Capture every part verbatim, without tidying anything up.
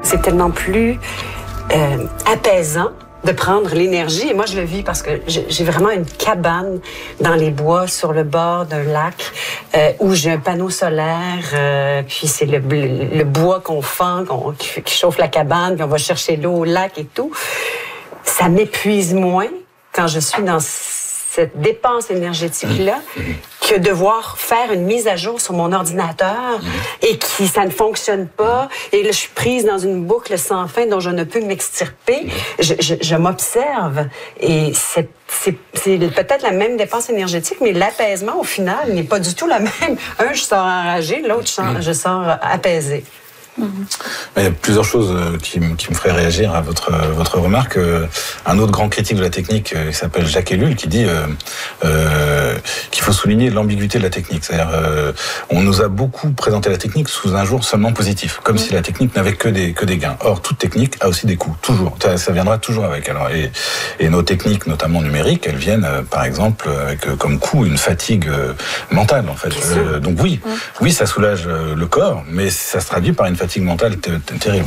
c'est tellement plus euh, apaisant de prendre l'énergie. Et moi, je le vis parce que j'ai vraiment une cabane dans les bois sur le bord d'un lac euh, où j'ai un panneau solaire. Euh, puis c'est le, le, le bois qu'on fend, qu'on, qui, qui chauffe la cabane, puis on va chercher l'eau au lac et tout. Ça m'épuise moins quand je suis dans cette dépense énergétique-là que devoir faire une mise à jour sur mon ordinateur et qui ça ne fonctionne pas. Et là, je suis prise dans une boucle sans fin dont je ne peux m'extirper. Je, je, je m'observe et c'est, c'est, c'est peut-être la même dépense énergétique, mais l'apaisement, au final, n'est pas du tout la même. Un, je sors enragée, l'autre, je sors, je sors apaisée. Mm-hmm. Il y a plusieurs choses qui, qui me feraient réagir à votre, votre remarque. Un autre grand critique de la technique, il s'appelle Jacques Ellul, qui dit euh, euh, qu'il faut souligner l'ambiguïté de la technique. C'est-à-dire, euh, on nous a beaucoup présenté la technique sous un jour seulement positif, comme mmh. si la technique n'avait que des, que des gains. Or, toute technique a aussi des coûts, toujours. Ça, ça viendra toujours avec. Alors, et, et nos techniques, notamment numériques, elles viennent, euh, par exemple, avec euh, comme coût une fatigue euh, mentale, en fait. Euh, donc oui, mmh. oui, ça soulage euh, le corps, mais ça se traduit par une fatigue mentale t- t- terrible.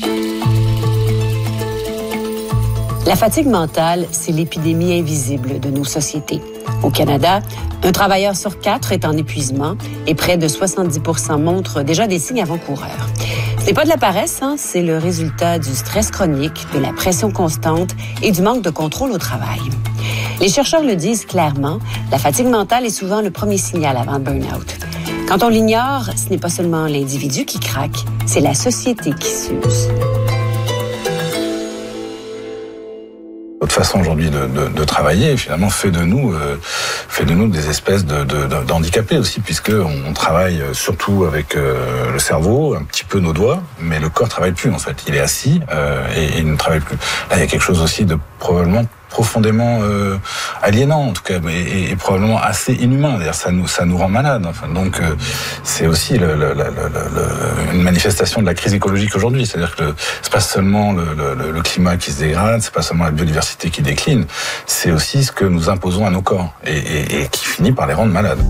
La fatigue mentale, c'est l'épidémie invisible de nos sociétés. Au Canada, un travailleur sur quatre est en épuisement et près de soixante-dix pour cent montrent déjà des signes avant-coureurs. Ce n'est pas de la paresse, hein, c'est le résultat du stress chronique, de la pression constante et du manque de contrôle au travail. Les chercheurs le disent clairement, la fatigue mentale est souvent le premier signal avant le burn-out. Quand on l'ignore, ce n'est pas seulement l'individu qui craque, c'est la société qui s'use. Notre façon aujourd'hui de, de, de travailler, finalement, fait de nous, euh, fait de nous des espèces de, de, de, d'handicapés aussi, puisque on travaille surtout avec euh, le cerveau, un petit peu nos doigts, mais le corps travaille plus en fait. Il est assis euh, et, et il ne travaille plus. Là, il y a quelque chose aussi de probablement profondément euh, aliénant en tout cas, et, et probablement assez inhumain. D'ailleurs, ça nous ça nous rend malades. Enfin, donc euh, c'est aussi le, le, le, le, une manifestation de la crise écologique aujourd'hui. C'est-à-dire que c'est pas seulement le, le, le climat qui se dégrade, c'est pas seulement la biodiversité qui décline, c'est aussi ce que nous imposons à nos corps et, et, et qui finit par les rendre malades.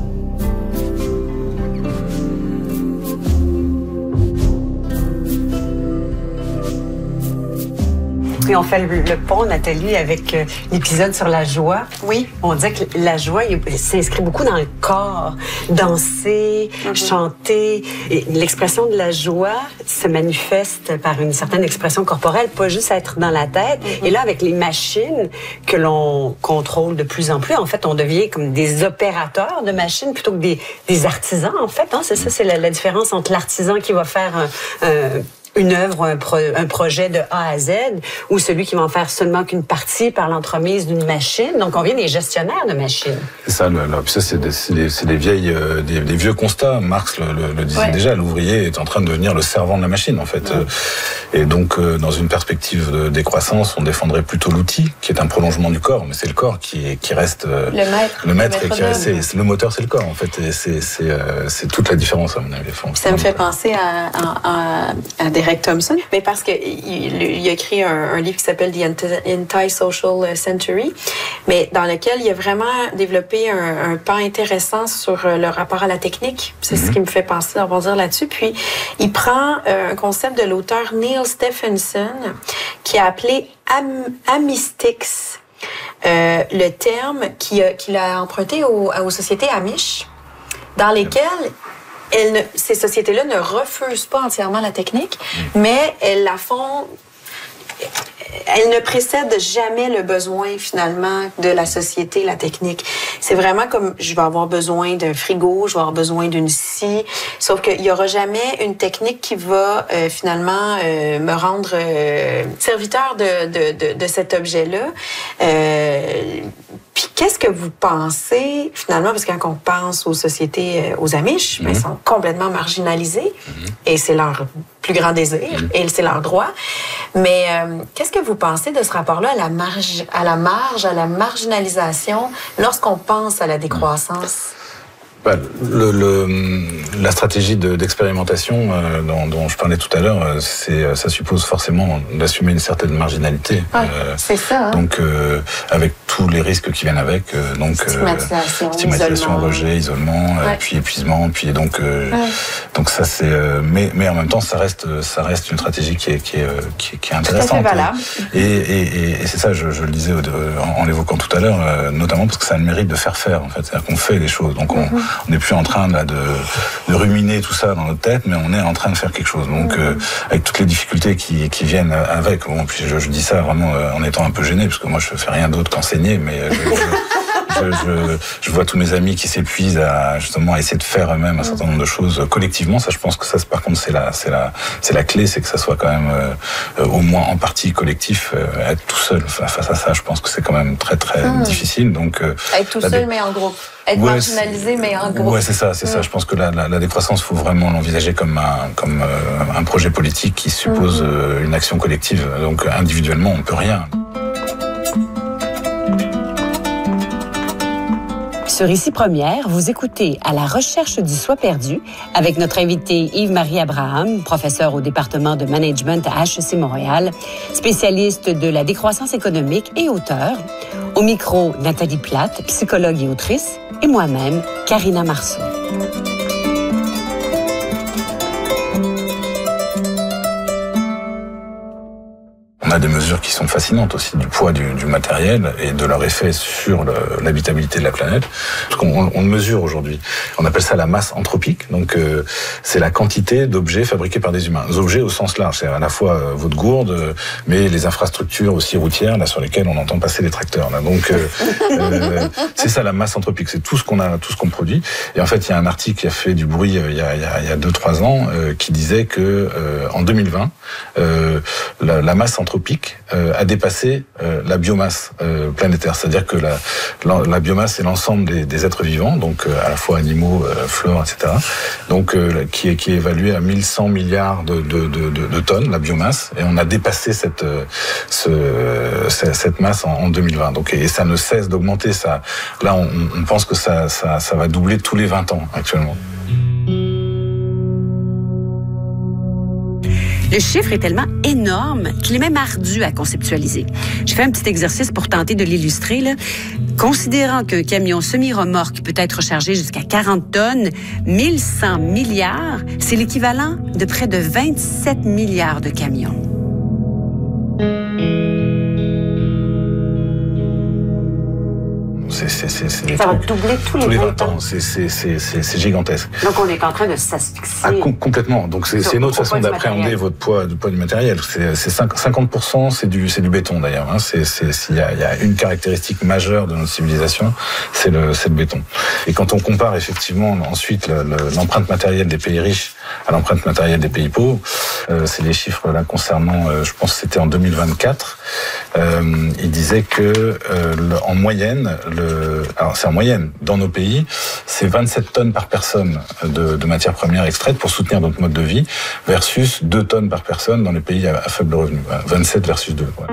Et on fait le, le pont, Nathalie, avec euh, l'épisode sur la joie. Oui. On dit que la joie il, il s'inscrit beaucoup dans le corps. Danser, mm-hmm. chanter. Et l'expression de la joie se manifeste par une certaine expression corporelle, pas juste être dans la tête. Mm-hmm. Et là, avec les machines que l'on contrôle de plus en plus, en fait, on devient comme des opérateurs de machines plutôt que des, des artisans, en fait. Hein? C'est ça, c'est la, la différence entre l'artisan qui va faire un... un une œuvre, un, pro, un projet de A à Z, ou celui qui va en faire seulement qu'une partie par l'entremise d'une machine. Donc, on vient des gestionnaires de machines. C'est ça, le, le, ça c'est, des, c'est, des, c'est des, vieilles, euh, des, des vieux constats. Marx le, le, le disait ouais. déjà, l'ouvrier est en train de devenir le servant de la machine, en fait. Ouais. Et donc, euh, dans une perspective de décroissance, on défendrait plutôt l'outil, qui est un prolongement du corps, mais c'est le corps qui, qui reste euh, le maître, le maître, le, et qui reste, c'est, c'est, le moteur, c'est le corps, en fait. Et c'est, c'est, euh, c'est toute la différence, à mon avis. Ça me fait penser à, à, à Derek Thompson, mais parce qu'il il a écrit un, un livre qui s'appelle The Anti-Social Century, mais dans lequel il a vraiment développé un, un pan intéressant sur le rapport à la technique. C'est mm-hmm. ce qui me fait penser, on va dire là-dessus. Puis, il prend un concept de l'auteur Neil Stephenson qui a appelé am, amistics, euh, le terme qu'il a, qu'il a emprunté aux, aux sociétés Amish, dans lesquelles elles ne, ces sociétés-là ne refusent pas entièrement la technique, mmh. mais elles la font... Elle ne précède jamais le besoin, finalement, de la société, la technique. C'est vraiment comme, je vais avoir besoin d'un frigo, je vais avoir besoin d'une scie, sauf qu'il n'y aura jamais une technique qui va, euh, finalement, euh, me rendre euh, serviteur de, de, de, de cet objet-là. Euh, Puis qu'est-ce que vous pensez, finalement, parce que quand on pense aux sociétés, aux Amish, mm-hmm. ben, ils sont complètement marginalisés, mm-hmm. et c'est leur plus grand désir, mm-hmm. et c'est leur droit. Mais euh, qu'est-ce que vous pensez de ce rapport-là à la marge, à la marge, à la marginalisation, lorsqu'on pense à la décroissance? Bah, le, le, la stratégie de, d'expérimentation euh, dont, dont je parlais tout à l'heure, c'est, ça suppose forcément d'assumer une certaine marginalité. Ouais, euh, c'est ça. Hein. Donc, euh, avec tous les risques qui viennent avec, euh, donc stigmatisation, euh, stigmatisation isolement. rejet, isolement, ouais. euh, puis épuisement, puis donc, euh, ouais. donc ça c'est. Euh, mais, mais en même temps, ça reste, ça reste une stratégie qui est, qui est, qui est, qui est intéressante. Tout à fait valable. Et, et, et, et c'est ça, je, je le disais en, en l'évoquant tout à l'heure, euh, notamment parce que ça a le mérite de faire faire. En fait, c'est-à-dire qu'on fait des choses. Donc on, mm-hmm. on n'est plus en train là, de, de ruminer tout ça dans notre tête, mais on est en train de faire quelque chose. Donc, mmh. euh, avec toutes les difficultés qui, qui viennent avec. Bon, puis je, je dis ça vraiment euh, en étant un peu gêné, parce que moi, je fais rien d'autre qu'enseigner, mais je, je, je, je, je vois tous mes amis qui s'épuisent à justement à essayer de faire eux-mêmes un certain nombre de choses collectivement. Ça, je pense que ça, par contre, c'est la, c'est la, c'est la clé, c'est que ça soit quand même euh, au moins en partie collectif. Euh, être tout seul face à ça, je pense que c'est quand même très très mmh. difficile. Donc, euh, être tout seul, dé... mais en groupe. Être ouais, marginalisé, mais en gros. Ouais, c'est ça, c'est mmh. ça. Je pense que la, la, la décroissance, faut vraiment l'envisager comme un, comme euh, un projet politique qui suppose mmh. euh, une action collective. Donc, individuellement, on peut rien. Sur Ici Première, vous écoutez À la recherche du soi perdu avec notre invité Yves-Marie Abraham, professeur au département de management à H E C Montréal, spécialiste de la décroissance économique et auteur. Au micro, Nathalie Platte, psychologue et autrice, et moi-même, Karina Marceau. On a des mesures qui sont fascinantes aussi du poids du, du matériel et de leur effet sur le, l'habitabilité de la planète. Parce qu'on on le mesure aujourd'hui. On appelle ça la masse anthropique. Donc euh, c'est la quantité d'objets fabriqués par des humains. Des objets au sens large, c'est à la fois euh, votre gourde, euh, mais les infrastructures aussi routières là sur lesquelles on entend passer les tracteurs. Là. Donc euh, euh, c'est ça la masse anthropique. C'est tout ce qu'on a, tout ce qu'on produit. Et en fait, il y a un article qui a fait du bruit euh, il y a, il y a, il y a deux trois ans euh, qui disait que euh, en deux mille vingt, euh, la, la masse anthropique Euh, a dépassé euh, la biomasse euh, planétaire, c'est-à-dire que la, la, la biomasse c'est l'ensemble des, des êtres vivants, donc euh, à la fois animaux, euh, flore, et cetera. Donc euh, qui est qui est évalué à mille cent milliards de, de, de, de, de tonnes la biomasse, et on a dépassé cette ce, cette masse en, en deux mille vingt. Donc et ça ne cesse d'augmenter. Ça, là on, on pense que ça, ça ça va doubler tous les vingt ans actuellement. Le chiffre est tellement énorme qu'il est même ardu à conceptualiser. Je fais un petit exercice pour tenter de l'illustrer, là. Considérant qu'un camion semi-remorque peut être chargé jusqu'à quarante tonnes, mille cent milliards, c'est l'équivalent de près de vingt-sept milliards de camions. C'est, c'est, c'est, c'est ça va doubler tous les, tous les vingt ans. C'est, c'est, c'est, c'est, c'est gigantesque. Donc, on est en train de s'asphyxier. Ah, com- complètement. Donc, c'est, c'est une autre façon d'appréhender votre poids, le poids du matériel. C'est, c'est cinquante pour cent, c'est du, c'est du béton, d'ailleurs. Hein. C'est, c'est, s'il y a, il y a une caractéristique majeure de notre civilisation, c'est le, c'est le béton. Et quand on compare, effectivement, ensuite, le, le, l'empreinte matérielle des pays riches à l'empreinte matérielle des pays pauvres, euh, c'est les chiffres, là, concernant, euh, je pense que c'était en deux mille vingt-quatre, euh, il disait que, euh, le, en moyenne, le, alors c'est en moyenne, dans nos pays, c'est vingt-sept tonnes par personne de, de matières premières extraites pour soutenir notre mode de vie, versus deux tonnes par personne dans les pays à, à faible revenu. vingt-sept versus deux. Ouais.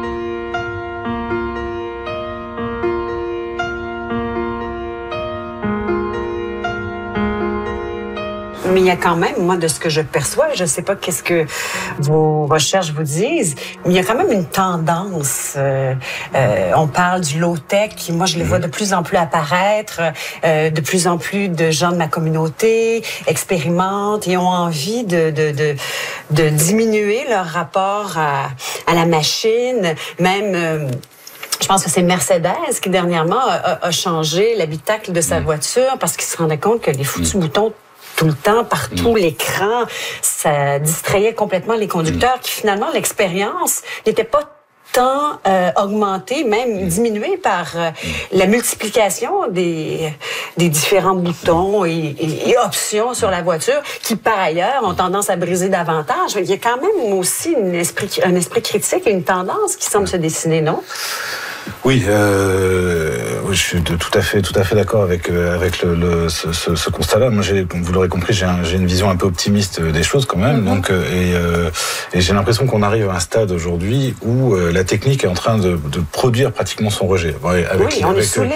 Mais il y a quand même, moi, de ce que je perçois, je ne sais pas qu'est-ce que vos recherches vous disent, mais il y a quand même une tendance. Euh, euh, on parle du low-tech, qui, moi, je les vois de plus en plus apparaître. Euh, de plus en plus de gens de ma communauté expérimentent et ont envie de, de, de, de diminuer leur rapport à, à la machine, même... Euh, Je pense que c'est Mercedes qui, dernièrement, a, a changé l'habitacle de sa voiture parce qu'il se rendait compte que les foutus boutons tout le temps, partout, mmh. l'écran, ça distrayait complètement les conducteurs, mmh. qui finalement, l'expérience n'était pas tant euh, augmentée, même mmh. diminuée par euh, mmh. la multiplication des, des différents boutons et, et, et options sur la voiture, qui, par ailleurs, ont tendance à briser davantage. Il y a quand même aussi une esprit, un esprit critique et une tendance qui semble se dessiner, non? Oui, euh, je suis tout à fait, tout à fait d'accord avec avec le, le ce, ce, ce constat-là. Moi, j'ai, comme vous l'aurez compris, j'ai, un, j'ai une vision un peu optimiste des choses quand même. Mm-hmm. Donc, et, euh, et j'ai l'impression qu'on arrive à un stade aujourd'hui où euh, la technique est en train de, de produire pratiquement son rejet. Ouais, avec, oui, on avec, est saoulé.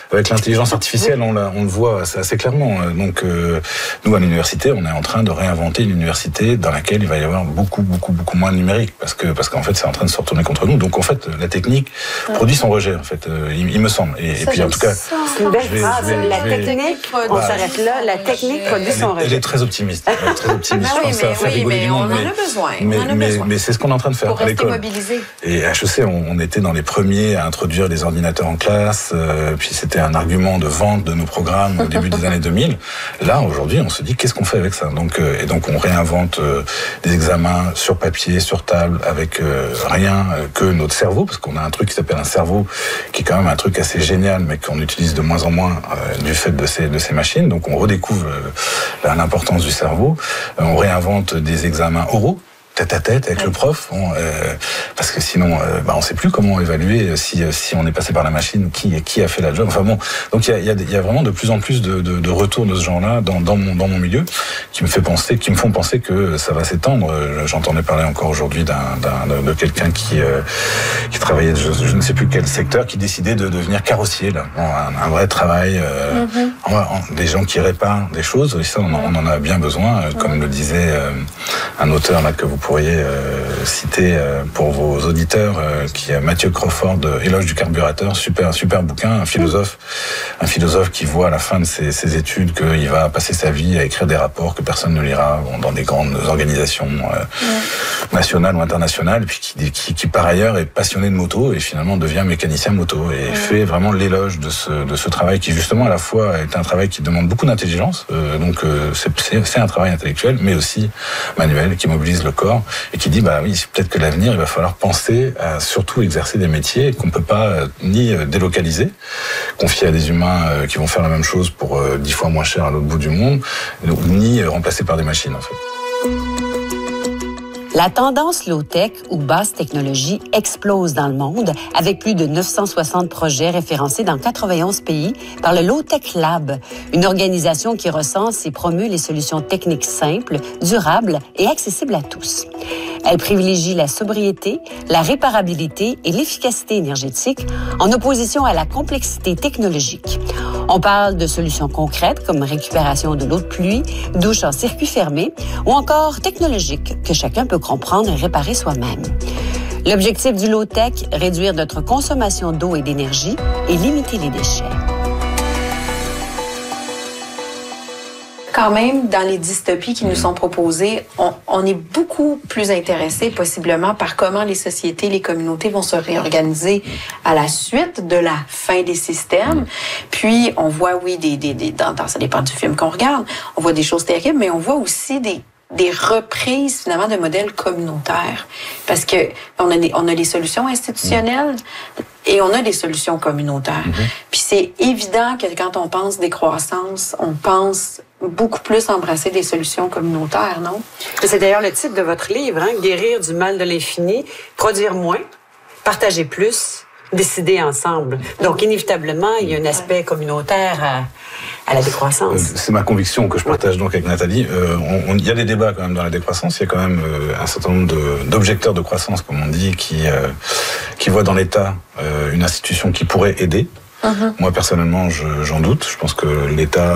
avec l'intelligence artificielle, on, on le voit assez, assez clairement. Donc, euh, nous, à l'université, on est en train de réinventer une université dans laquelle il va y avoir beaucoup, beaucoup, beaucoup moins de numérique, parce que parce qu'en fait, c'est en train de se retourner contre nous. Donc, en fait, la technique ouais. produit son rejet, en fait, euh, il, il me semble. Et, et puis, en tout cas, c'est une belle phrase. La vais, technique, on bah, s'arrête là. La technique produit son rejet. Elle est très optimiste. Elle est très optimiste. oui, je pense mais, ça va oui, faire rigoler mais du monde. On mais, en a besoin. Mais, on en a mais, besoin. mais c'est ce qu'on est en train de faire pour à l'école. Mobilisé. Et à H E C, on, on était dans les premiers à introduire des ordinateurs en classe. Euh, puis c'était un argument de vente de nos programmes au début des années deux mille. Là, aujourd'hui, on se dit qu'est-ce qu'on fait avec ça. Donc, euh, et donc, on réinvente euh, des examens sur papier, sur table, avec euh, rien euh, que notre cerveau, parce qu'on a un truc qui s'appelle un cerveau, qui est quand même un truc assez génial, mais qu'on utilise de moins en moins euh, du fait de ces de ces machines. Donc, on redécouvre euh, l'importance du cerveau. Euh, on réinvente des examens oraux, tête à tête avec ouais. le prof, bon, euh, parce que sinon, euh, bah, on ne sait plus comment évaluer si si on est passé par la machine, qui qui a fait la job. Enfin bon, donc il y a il y a, il y a vraiment de plus en plus de, de, de retours de ce genre-là dans dans mon dans mon milieu, qui me fait penser, qui me font penser que ça va s'étendre. J'entendais parler encore aujourd'hui d'un d'un de, de quelqu'un qui euh, qui travaillait, je, je ne sais plus quel secteur, qui décidait de devenir carrossier là, bon, un, un vrai travail, euh, mm-hmm. en, en, des gens qui réparent des choses. Et ça, on, on en a bien besoin, mm-hmm. comme le disait euh, un auteur là que vous pourriez euh, citer euh, pour vos auditeurs, euh, qui est Mathieu Crawford, euh, Éloge du carburateur, super super bouquin, un philosophe, un philosophe qui voit à la fin de ses, ses études qu'il va passer sa vie à écrire des rapports que personne ne lira, bon, dans des grandes organisations euh, ouais. nationales ou internationales, puis qui, qui, qui par ailleurs est passionné de moto et finalement devient mécanicien moto et ouais. fait vraiment l'éloge de ce de ce travail qui justement à la fois est un travail qui demande beaucoup d'intelligence, euh, donc euh, c'est, c'est c'est un travail intellectuel mais aussi manuel qui mobilise le corps. Et qui dit, bah oui, peut-être que l'avenir, il va falloir penser à surtout exercer des métiers qu'on peut pas euh, ni délocaliser, confier à des humains euh, qui vont faire la même chose pour euh, dix fois moins cher à l'autre bout du monde, ni euh, remplacer par des machines, en fait. La tendance low-tech ou basse technologie explose dans le monde avec plus de neuf cent soixante projets référencés dans quatre-vingt-onze pays par le Low-Tech Lab, une organisation qui recense et promeut les solutions techniques simples, durables et accessibles à tous. Elle privilégie la sobriété, la réparabilité et l'efficacité énergétique en opposition à la complexité technologique. On parle de solutions concrètes comme récupération de l'eau de pluie, douche en circuit fermé ou encore technologiques que chacun peut comprendre et réparer soi-même. L'objectif du low-tech, réduire notre consommation d'eau et d'énergie et limiter les déchets. Quand même, dans les dystopies qui nous sont proposées, on, on est beaucoup plus intéressé possiblement par comment les sociétés, les communautés vont se réorganiser à la suite de la fin des systèmes. Puis, on voit, oui, des, des, des, dans, dans, ça dépend du film qu'on regarde, on voit des choses terribles, mais on voit aussi des des reprises finalement de modèles communautaires, parce que on a des, on a les solutions institutionnelles et on a des solutions communautaires. Mm-hmm. Puis c'est évident que quand on pense décroissance, on pense beaucoup plus embrasser des solutions communautaires, non? C'est d'ailleurs le titre de votre livre, hein? Guérir du mal de l'infini, produire moins, partager plus, décider ensemble. Donc inévitablement, il y a un aspect communautaire à à la décroissance. C'est ma conviction que je partage donc avec Nathalie. Euh, on, on, il y a des débats quand même dans la décroissance. Il y a quand même euh, un certain nombre de, d'objecteurs de croissance, comme on dit, qui, euh, qui voient dans l'État euh, une institution qui pourrait aider. Uh-huh. Moi, personnellement, je, j'en doute. Je pense que l'État